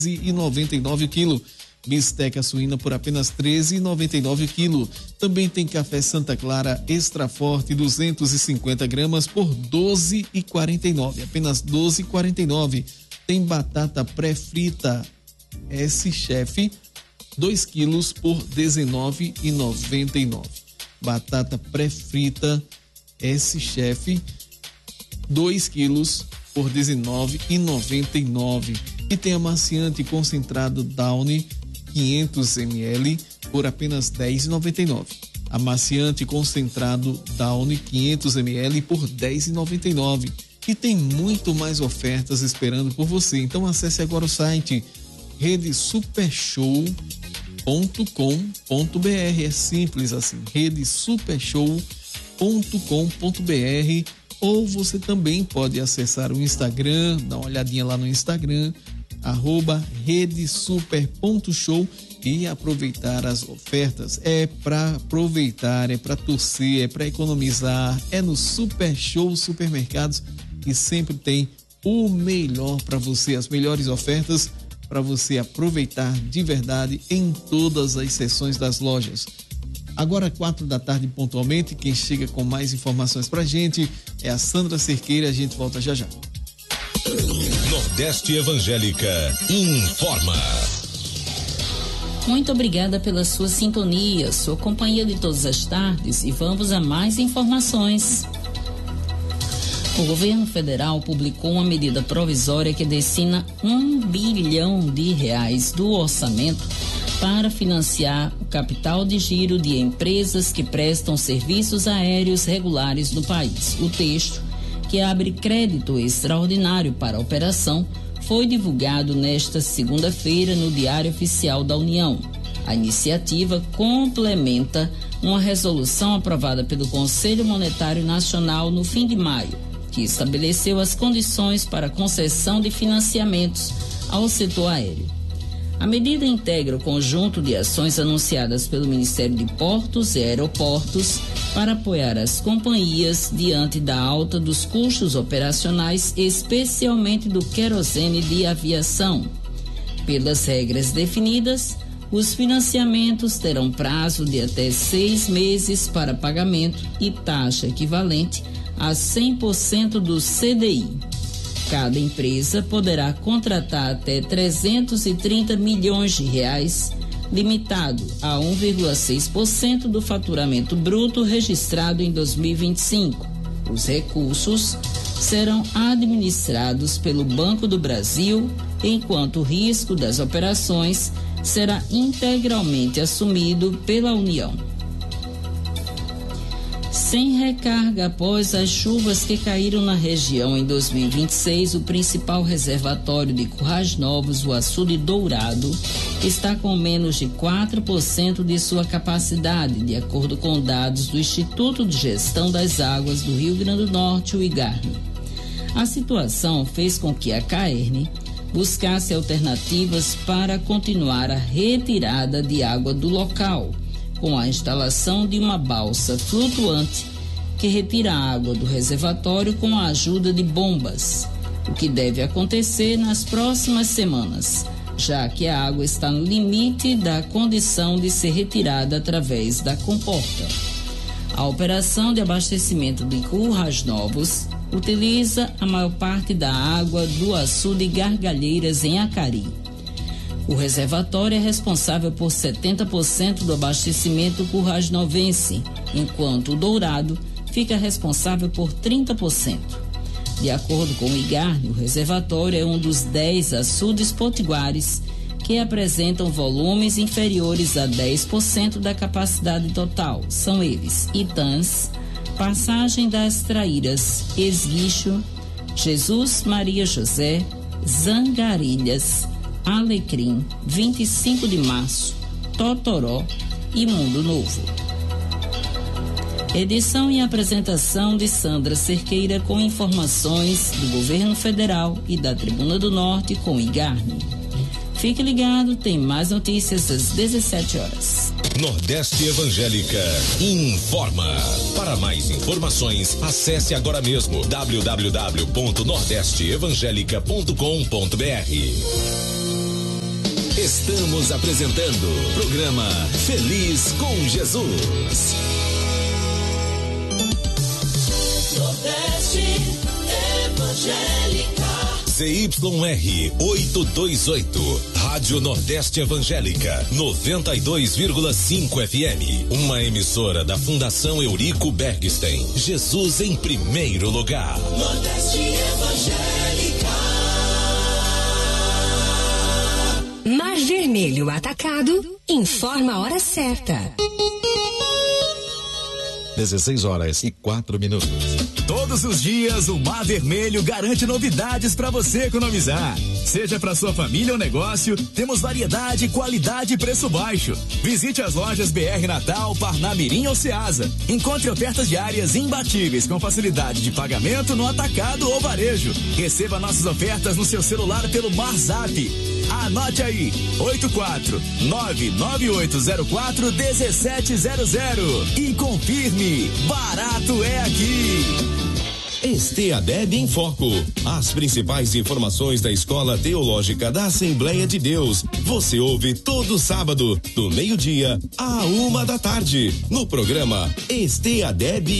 13,99 quilo. Bisteca suína por apenas 13,99 quilo. Também tem café Santa Clara Extra Forte 250 gramas por 12,49. Apenas 12,49. Tem batata pré-frita S-Chef 2 quilos por 19,99. Batata pré-frita S-Chef 2 quilos por 19,99. E tem amaciante concentrado Downy 500 ml por apenas 10,99. Amaciante concentrado Downy 500 ml por 10,99. E tem muito mais ofertas esperando por você. Então acesse agora o site redesupershow.com.br. É simples assim, redesupershow.com.br. Ou você também pode acessar o Instagram, dar uma olhadinha lá no Instagram, @redesuper.show, e aproveitar as ofertas. É para aproveitar, é para torcer, é para economizar. É no Super Show Supermercados, que sempre tem o melhor para você, as melhores ofertas para você aproveitar de verdade em todas as seções das lojas. Agora 4h pontualmente, quem chega com mais informações pra gente é a Sandra Cerqueira. A gente volta já já. Nordeste Evangélica informa. Muito obrigada pela sua sintonia, sua companhia de todas as tardes, e vamos a mais informações. O governo federal publicou uma medida provisória que destina R$1 bilhão do orçamento para financiar o capital de giro de empresas que prestam serviços aéreos regulares no país. O texto, que abre crédito extraordinário para a operação, foi divulgado nesta segunda-feira no Diário Oficial da União. A iniciativa complementa uma resolução aprovada pelo Conselho Monetário Nacional no fim de maio, que estabeleceu as condições para a concessão de financiamentos ao setor aéreo. A medida integra o conjunto de ações anunciadas pelo Ministério de Portos e Aeroportos para apoiar as companhias diante da alta dos custos operacionais, especialmente do querosene de aviação. Pelas regras definidas, os financiamentos terão prazo de até 6 meses para pagamento e taxa equivalente a 100% do CDI. Cada empresa poderá contratar até R$330 milhões, limitado a 1,6% do faturamento bruto registrado em 2025. Os recursos serão administrados pelo Banco do Brasil, enquanto o risco das operações será integralmente assumido pela União. Sem recarga após as chuvas que caíram na região em 2026, o principal reservatório de Currais Novos, o Açude Dourado, está com menos de 4% de sua capacidade, de acordo com dados do Instituto de Gestão das Águas do Rio Grande do Norte, o IGARNE. A situação fez com que a CAERN buscasse alternativas para continuar a retirada de água do local, com a instalação de uma balsa flutuante que retira a água do reservatório com a ajuda de bombas, o que deve acontecer nas próximas semanas, já que a água está no limite da condição de ser retirada através da comporta. A operação de abastecimento de Currais Novos utiliza a maior parte da água do açude Gargalheiras, em Acari. O reservatório é responsável por 70% do abastecimento currasnovense, enquanto o Dourado fica responsável por 30%. De acordo com o IGARNE, o reservatório é um dos 10 açudes potiguares que apresentam volumes inferiores a 10% da capacidade total. São eles: Itãs, Passagem das Traíras, Esguicho, Jesus Maria José, Zangarilhas, Alecrim, 25 de Março, Totoró e Mundo Novo. Edição e apresentação de Sandra Cerqueira, com informações do Governo Federal e da Tribuna do Norte com IGARNE. Fique ligado, tem mais notícias às 17 horas. Nordeste Evangélica informa. Para mais informações, acesse agora mesmo www.nordesteevangelica.com.br. Estamos apresentando programa Feliz com Jesus. Nordeste Evangélica. CYR 828, Rádio Nordeste Evangélica, 92,5 FM. Uma emissora da Fundação Eurico Bergstein. Jesus em primeiro lugar. Nordeste Evangélica. Mar Vermelho Atacado informa a hora certa. 16h04. Todos os dias o Mar Vermelho garante novidades para você economizar. Seja para sua família ou negócio, temos variedade, qualidade e preço baixo. Visite as lojas BR Natal, Parnamirim ou Ceasa. Encontre ofertas diárias imbatíveis com facilidade de pagamento no atacado ou varejo. Receba nossas ofertas no seu celular pelo MarZap. Anote aí, 84998041700 e confirme, barato é aqui. Esteadeb em Foco. As principais informações da Escola Teológica da Assembleia de Deus. Você ouve todo sábado, do meio-dia à 1h da tarde, no programa Esteadeb